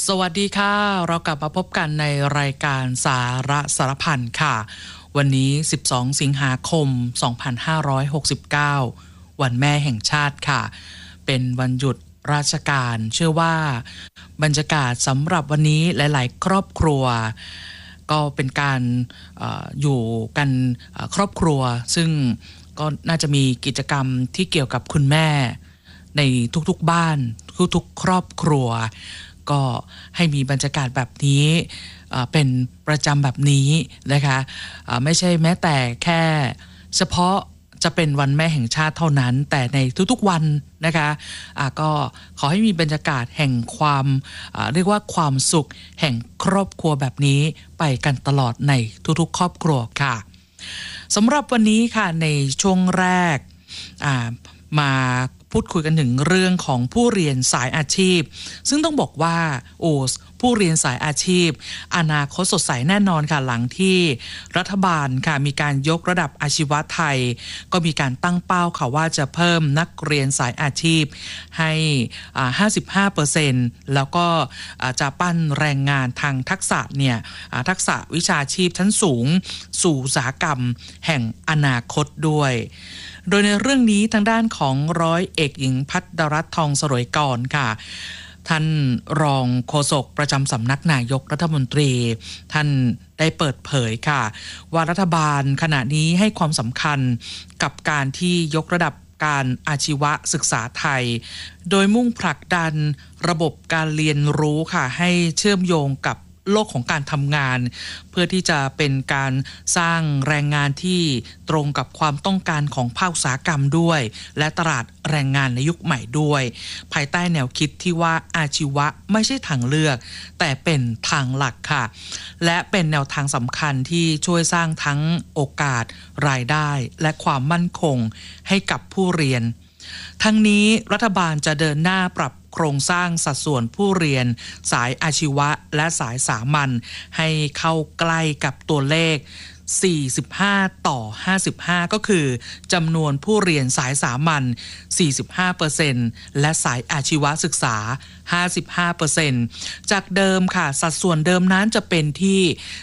สวัสดีค่ะเรากลับมาพบกันในรายการสาระสารพันค่ะวันนี้12สิงหาคม2569วันแม่แห่งชาติค่ะเป็นวันหยุดราชการเชื่อว่าบรรยากาศสำหรับวันนี้หลายๆครอบครัวก็เป็นการอยู่กันครอบครัวซึ่งก็น่าจะมีกิจกรรมที่เกี่ยวกับคุณแม่ในทุกๆบ้านทุกๆครอบครัวก็ให้มีบรรยากาศแบบนี้เป็นประจำแบบนี้นะคะไม่ใช่แม้แต่แค่เฉพาะจะเป็นวันแม่แห่งชาติเท่านั้นแต่ในทุกๆวันนะคะก็ขอให้มีบรรยากาศแห่งความเรียกว่าความสุขแห่งครอบครัวแบบนี้ไปกันตลอดในทุกๆครอบครัวค่ะสำหรับวันนี้ค่ะในช่วงแรกมาพูดคุยกันถึงเรื่องของผู้เรียนสายอาชีพซึ่งต้องบอกว่าผู้เรียนสายอาชีพอนาคตสดใสแน่นอนค่ะหลังที่รัฐบาลค่ะมีการยกระดับอาชีวะไทยก็มีการตั้งเป้าค่ะว่าจะเพิ่มนักเรียนสายอาชีพให้55%แล้วก็จะปั้นแรงงานทางทักษะเนี่ยทักษะวิชาชีพชั้นสูงสู่อุตสาหกรรมแห่งอนาคตด้วยโดยในเรื่องนี้ทางด้านของร้อยเอกหญิงภัทรรัตน์ทองสรวยกรค่ะท่านรองโฆษกประจำสำนักนายกรัฐมนตรีท่านได้เปิดเผยค่ะว่ารัฐบาลขณะนี้ให้ความสำคัญกับการที่ยกระดับการอาชีวศึกษาไทยโดยมุ่งผลักดันระบบการเรียนรู้ค่ะให้เชื่อมโยงกับโลกของการทำงานเพื่อที่จะเป็นการสร้างแรงงานที่ตรงกับความต้องการของภาคอุตสาหกรรมด้วยและตลาดแรงงานในยุคใหม่ด้วยภายใต้แนวคิดที่ว่าอาชีวะไม่ใช่ทางเลือกแต่เป็นทางหลักค่ะและเป็นแนวทางสำคัญที่ช่วยสร้างทั้งโอกาสรายได้และความมั่นคงให้กับผู้เรียนทั้งนี้รัฐบาลจะเดินหน้าปรับโครงสร้างสัดส่วนผู้เรียนสายอาชีวะและสายสามัญให้เข้าใกล้กับตัวเลข45ต่อ55ก็คือจำนวนผู้เรียนสายสามัญ 45% และสายอาชีวศึกษา 55% จากเดิมค่ะสัดส่วนเดิมนั้นจะเป็นที่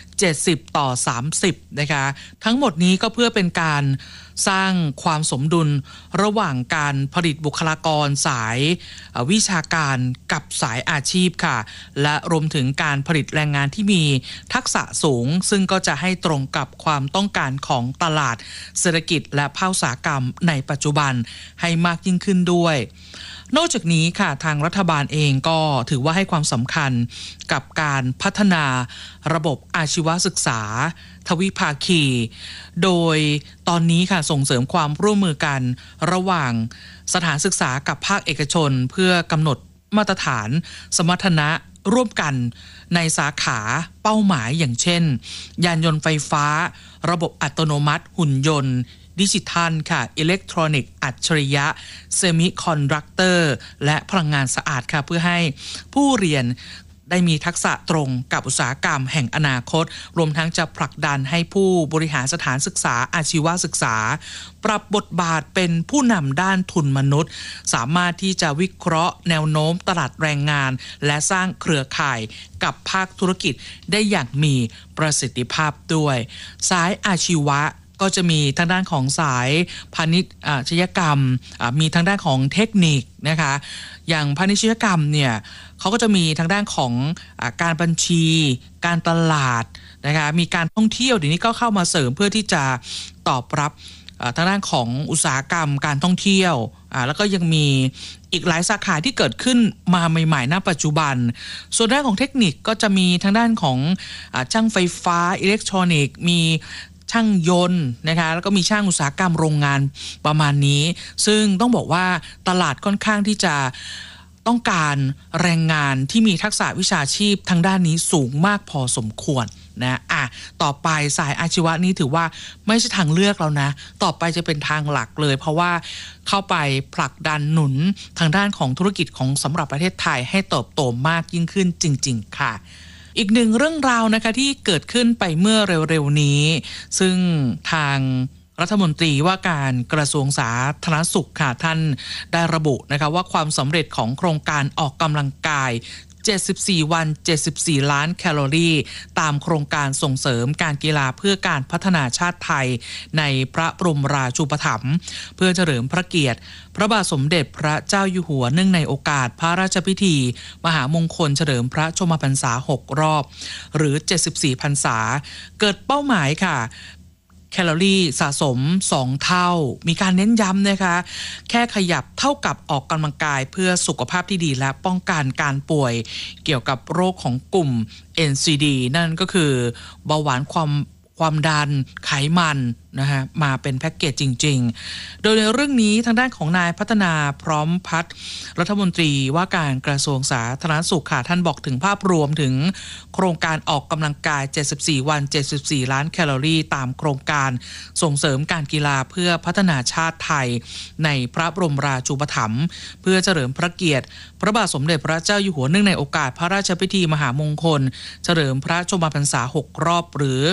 70ต่อ30นะคะทั้งหมดนี้ก็เพื่อเป็นการสร้างความสมดุลระหว่างการผลิตบุคลากรสายวิชาการกับสายอาชีพค่ะและรวมถึงการผลิตแรงงานที่มีทักษะสูงซึ่งก็จะให้ตรงกับความต้องการของตลาดเศรษฐกิจและภาคอุตสาหกรรมในปัจจุบันให้มากยิ่งขึ้นด้วยนอกจากนี้ค่ะทางรัฐบาลเองก็ถือว่าให้ความสำคัญกับการพัฒนาระบบอาชีวศึกษาทวิภาคีโดยตอนนี้ค่ะส่งเสริมความร่วมมือกันระหว่างสถานศึกษากับภาคเอกชนเพื่อกำหนดมาตรฐานสมรรถนะร่วมกันในสาขาเป้าหมายอย่างเช่นยานยนต์ไฟฟ้าระบบอัตโนมัติหุ่นยนต์ดิจิทัลค่ะอิเล็กทรอนิกส์อัจฉริยะเซมิคอนดักเตอร์และพลังงานสะอาดค่ะเพื่อให้ผู้เรียนได้มีทักษะตรงกับอุตสาหกรรมแห่งอนาคตรวมทั้งจะผลักดันให้ผู้บริหารสถานศึกษาอาชีวศึกษาปรับบทบาทเป็นผู้นำด้านทุนมนุษย์สามารถที่จะวิเคราะห์แนวโน้มตลาดแรงงานและสร้างเครือข่ายกับภาคธุรกิจได้อย่างมีประสิทธิภาพด้วยสายอาชีวะก็จะมีทางด้านของสายพาณิชยกรรมมีทางด้านของเทคนิคนะคะอย่างพาณิชยกรรมเนี่ยเขาก็จะมีทางด้านของการบัญชีการตลาดนะคะมีการท่องเที่ยวเดี๋ยวนี้ก็เข้ามาเสริมเพื่อที่จะตอบรับทางด้านของอุตสาหกรรมการท่องเที่ยวแล้วก็ยังมีอีกหลายสาขาที่เกิดขึ้นมาใหม่ๆณปัจจุบันส่วนด้านของเทคนิคก็จะมีทางด้านของช่างไฟฟ้าอิเล็กทรอนิกส์มีช่างยนต์นะคะแล้วก็มีช่างอุตสาหกรรมโรงงานประมาณนี้ซึ่งต้องบอกว่าตลาดค่อนข้างที่จะต้องการแรงงานที่มีทักษะวิชาชีพทางด้านนี้สูงมากพอสมควรนะต่อไปสายอาชีวะนี้ถือว่าไม่ใช่ทางเลือกแล้วนะต่อไปจะเป็นทางหลักเลยเพราะว่าเข้าไปผลักดันหนุนทางด้านของธุรกิจของสำหรับประเทศไทยให้เติบโตมากยิ่งขึ้นจริงๆค่ะอีกหนึ่งเรื่องราวนะคะที่เกิดขึ้นไปเมื่อเร็วๆนี้ซึ่งทางรัฐมนตรีว่าการกระทรวงสาธารณสุขค่ะท่านได้ระบุนะคะว่าความสำเร็จของโครงการออกกำลังกาย 74 วัน 74 ล้านแคลอรี่ตามโครงการส่งเสริมการกีฬาเพื่อการพัฒนาชาติไทยในพระบรมราชูปถัมภ์เพื่อเฉลิมพระเกียรติพระบาทสมเด็จพระเจ้าอยู่หัวเนื่องในโอกาสพระราชพิธีมหามงคลเฉลิมพระชนมพรรษา6รอบหรือ74พรรษาเกิดเป้าหมายค่ะแคลอรี่สะสม2เท่ามีการเน้นย้ำนะคะแค่ขยับเท่ากับออกกำลังกายเพื่อสุขภาพที่ดีและป้องกันการป่วยเกี่ยวกับโรคของกลุ่ม NCD นั่นก็คือเบาหวานความดันไขมันนะฮะมาเป็นแพ็กเกจจริงๆโดยในเรื่องนี้ทางด้านของนายพัฒนาพร้อมพัฒน์รัฐมนตรีว่าการกระทรวงสาธารณสุขค่ะท่านบอกถึงภาพรวมถึงโครงการออกกำลังกาย74วัน74ล้านแคลอรี่ตามโครงการส่งเสริมการกีฬาเพื่อพัฒนาชาติไทยในพระบรมราชูปถัมภ์เพื่อเฉลิมพระเกียรติพระบาทสมเด็จพระเจ้าอยู่หัวเนื่องในโอกาสพระราชพิธีมหามงคลเฉลิมพระชนมพรรษา6รอบหรือ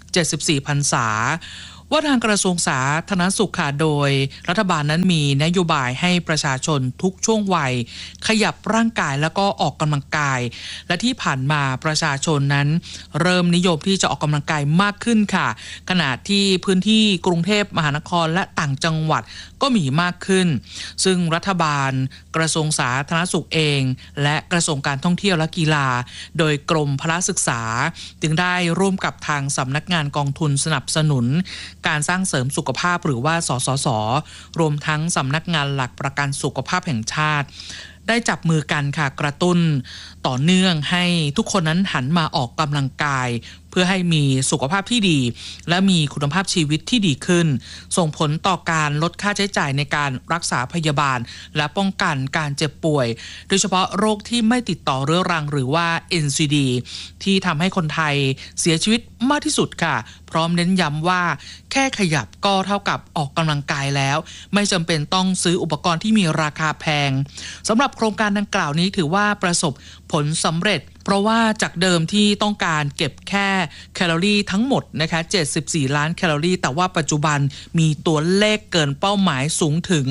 74พรรษาว่าทางกระทรวงสาธารณสุขค่ะโดยรัฐบาลนั้นมีนโยบายให้ประชาชนทุกช่วงวัยขยับร่างกายแล้วก็ออกกำลังกายและที่ผ่านมาประชาชนนั้นเริ่มนิยมที่จะออกกำลังกายมากขึ้นค่ะขณะที่พื้นที่กรุงเทพมหานครและต่างจังหวัดก็มีมากขึ้นซึ่งรัฐบาลกระทรวงสาธารณสุขเองและกระทรวงการท่องเที่ยวและกีฬาโดยกรมพละศึกษาจึงได้ร่วมกับทางสำนักงานกองทุนสนับสนุนการสร้างเสริมสุขภาพหรือว่าสสส.รวมทั้งสำนักงานหลักประกันสุขภาพแห่งชาติได้จับมือกันค่ะกระตุ้นต่อเนื่องให้ทุกคนนั้นหันมาออกกำลังกายเพื่อให้มีสุขภาพที่ดีและมีคุณภาพชีวิตที่ดีขึ้นส่งผลต่อการลดค่าใช้จ่ายในการรักษาพยาบาลและป้องกันการเจ็บป่วยโดยเฉพาะโรคที่ไม่ติดต่อเรื้อรังหรือว่า NCD ที่ทำให้คนไทยเสียชีวิตมากที่สุดค่ะพร้อมเน้นย้ำว่าแค่ขยับก็เท่ากับออกกำลังกายแล้วไม่จำเป็นต้องซื้ออุปกรณ์ที่มีราคาแพงสำหรับโครงการดังกล่าวนี้ถือว่าประสบผลสำเร็จเพราะว่าจากเดิมที่ต้องการเก็บแค่แคลอรี่ทั้งหมดนะคะ74ล้านแคลอรี่แต่ว่าปัจจุบันมีตัวเลขเกินเป้าหมายสูงถึง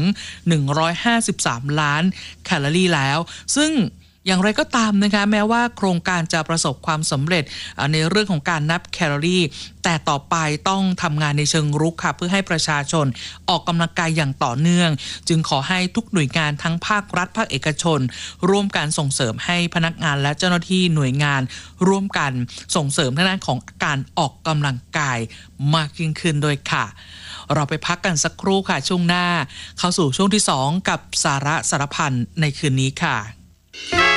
153ล้านแคลอรี่แล้วซึ่งอย่างไรก็ตามนะคะแม้ว่าโครงการจะประสบความสำเร็จในเรื่องของการนับแคลอรี่แต่ต่อไปต้องทำงานในเชิงรุกค่ะเพื่อให้ประชาชนออกกำลังกายอย่างต่อเนื่องจึงขอให้ทุกหน่วยงานทั้งภาครัฐภาคเอกชนร่วมกันส่งเสริมให้พนักงานและเจ้าหน้าที่หน่วยงานร่วมกันส่งเสริมทางด้านของการออกกำลังกายมากยิ่งขึ้นด้วยค่ะเราไปพักกันสักครู่ค่ะช่วงหน้าเข้าสู่ช่วงที่2กับสาระสารพันในคืนนี้ค่ะ